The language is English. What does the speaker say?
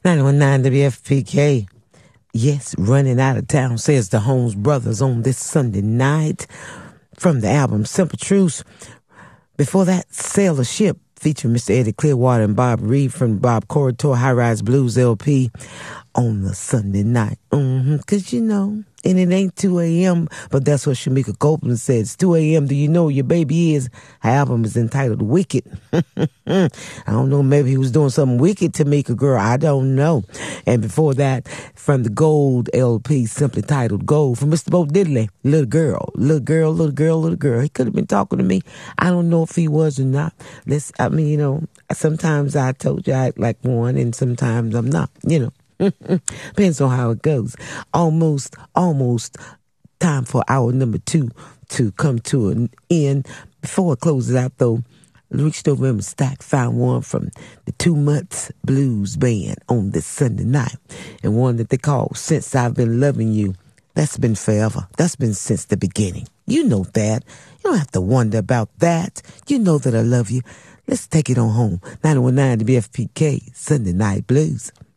919 WFPK. Yes, running out of town, says the Holmes Brothers on this Sunday night from the album Simple Truth. Before that, Sail a Ship featuring Mr. Eddie Clearwater and Bob Reed from Bob Corridor High Rise Blues LP on the Sunday night. Because, you know, and it ain't 2 a.m., but that's what Shamika Copeland said. It's 2 a.m. Do you know your baby is? Her album is entitled Wicked. I don't know, maybe he was doing something wicked to Mika Girl. I don't know. And before that, from the Gold LP, simply titled Gold, from Mr. Bo Diddley, Little Girl, Little Girl, Little Girl, Little Girl. He could have been talking to me. I don't know if he was or not. You know, sometimes I told you I act like one, and sometimes I'm not, you know. Depends on how it goes. Almost time for hour number 2 to come to an end. Before it closes out, though, reached over in my stack, found one from the 2 Months Blues Band on this Sunday night, and one that they call Since I've Been Loving You. That's been forever. That's been since the beginning. You know that. You don't have to wonder about that. You know that I love you. Let's take it on home. 919 WFPK, Sunday Night Blues.